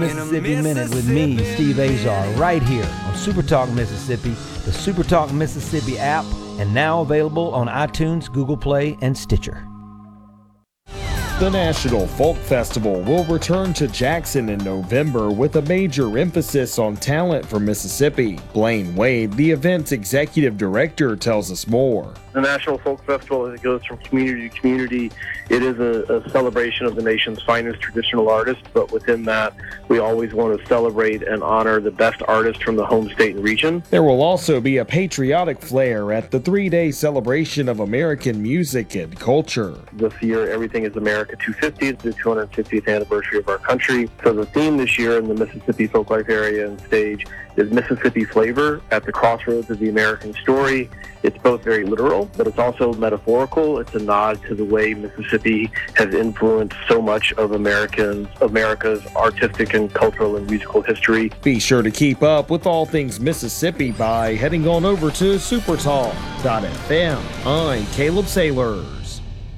Mississippi Minute with me, Steve Azar, right here on Super Talk Mississippi, the Super Talk Mississippi app, and now available on iTunes, Google Play, and Stitcher. The National Folk Festival will return to Jackson in November with a major emphasis on talent from Mississippi. Blaine Wade, the event's executive director, tells us more. The National Folk Festival, as it goes from community to community, it is a celebration of the nation's finest traditional artists, but within that, we always want to celebrate and honor the best artists from the home state and region. There will also be a patriotic flair at the 3-day celebration of American music and culture. This year, Everything is America 250. It's the 250th anniversary of our country. So the theme this year in the Mississippi Folklife area and stage is Mississippi Flavor at the crossroads of the American story. It's both very literal, but it's also metaphorical. It's a nod to the way Mississippi has influenced so much of America's artistic and cultural and musical history. Be sure to keep up with all things Mississippi by heading on over to supertalk.fm. I'm Caleb Sailors.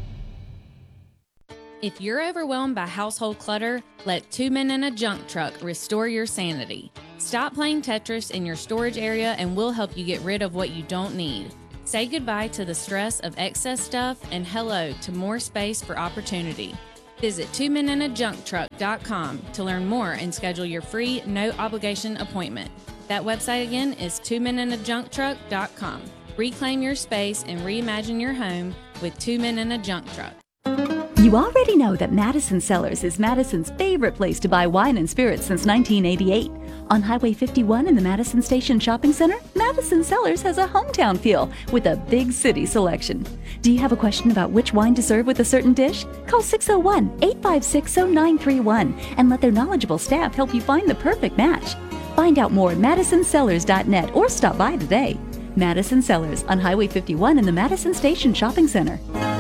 If you're overwhelmed by household clutter, let 2 Men in a Junk Truck restore your sanity. Stop playing Tetris in your storage area and we'll help you get rid of what you don't need. Say goodbye to the stress of excess stuff and hello to more space for opportunity. Visit 2meninajuncktruck.com to learn more and schedule your free, no-obligation appointment. That website again is 2meninajuncktruck.com. Reclaim your space and reimagine your home with 2 Men in a Junk Truck. You already know that Madison Cellars is Madison's favorite place to buy wine and spirits since 1988. On Highway 51 in the Madison Station Shopping Center, Madison Cellars has a hometown feel with a big city selection. Do you have a question about which wine to serve with a certain dish? Call 601-856-0931 and let their knowledgeable staff help you find the perfect match. Find out more at madisonsellars.net or stop by today. Madison Cellars on Highway 51 in the Madison Station Shopping Center.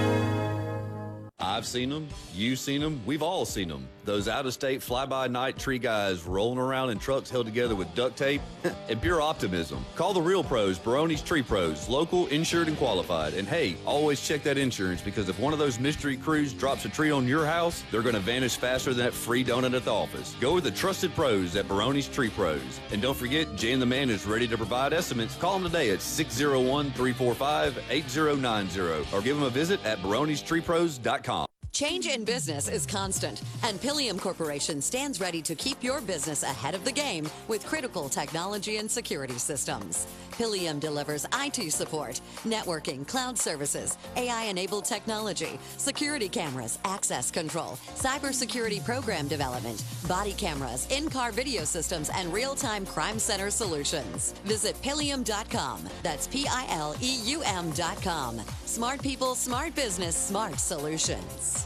I've seen them, you've seen them, we've all seen them. Those out-of-state fly-by-night tree guys rolling around in trucks held together with duct tape and pure optimism. Call the real pros, Barone's Tree Pros, local, insured, and qualified. And hey, always check that insurance because if one of those mystery crews drops a tree on your house, they're going to vanish faster than that free donut at the office. Go with the trusted pros at Barone's Tree Pros. And don't forget, Jay and the man is ready to provide estimates. Call them today at 601-345-8090 or give them a visit at baronestreepros.com. Change in business is constant, and Pilium Corporation stands ready to keep your business ahead of the game with critical technology and security systems. Pilium delivers IT support, networking, cloud services, AI-enabled technology, security cameras, access control, cybersecurity program development, body cameras, in-car video systems, and real-time crime center solutions. Visit Pilium.com. That's Pileum.com. Smart people, smart business, smart solutions.